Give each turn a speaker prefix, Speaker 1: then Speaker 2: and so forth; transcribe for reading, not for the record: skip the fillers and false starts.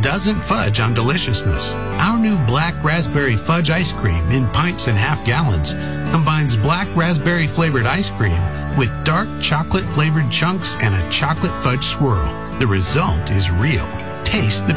Speaker 1: doesn't fudge on deliciousness. Our new black raspberry fudge ice cream in pints and half gallons combines black raspberry flavored ice cream with dark chocolate flavored chunks and a chocolate fudge swirl. The result is real. Taste the